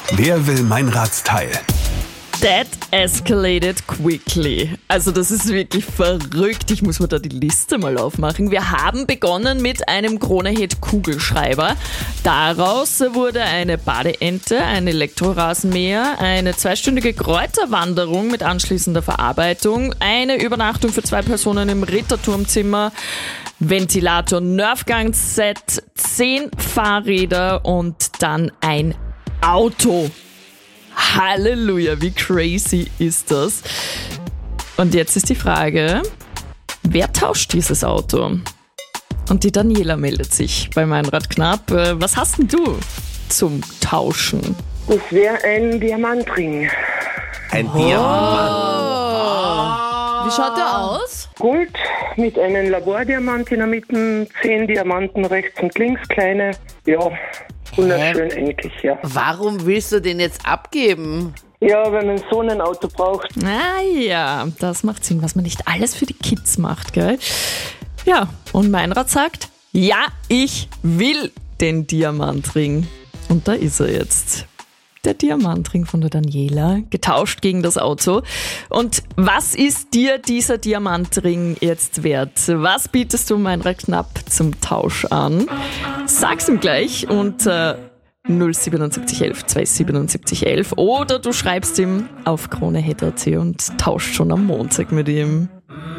Wer will Meinradsteil? That escalated quickly. Also das ist wirklich verrückt. Ich muss mir da die Liste mal aufmachen. Wir haben begonnen mit einem Krone-Hit-Kugelschreiber. Daraus wurde eine Badeente, ein Elektrorasenmäher, eine 2-stündige Kräuterwanderung mit anschließender Verarbeitung, eine Übernachtung für 2 Personen im Ritterturmzimmer, Ventilator, Nerfgang-Set, 10 Fahrräder und dann ein Auto. Halleluja, wie crazy ist das? Und jetzt ist die Frage, wer tauscht dieses Auto? Und die Daniela meldet sich bei Meinrad Knapp. Was hast denn du zum Tauschen? Das wäre ein Diamantring. Ein Diamant. Wie schaut der aus? Gold mit einem Labordiamant in der Mitte, 10 Diamanten rechts und links, kleine. Ja, wunderschön eigentlich, ja. Warum willst du den jetzt abgeben? Ja, wenn man so ein Auto braucht. Ja, das macht Sinn, was man nicht alles für die Kids macht, gell? Ja, und Meinrad sagt, ja, ich will den Diamantring. Und da ist er jetzt. Der Diamantring von der Daniela, getauscht gegen das Auto. Und was ist dir dieser Diamantring jetzt wert? Was bietest du Meinrad Knapp zum Tausch an? Sag's ihm gleich unter 07711 27711 oder du schreibst ihm auf KroneHit.at und tauscht schon am Montag mit ihm.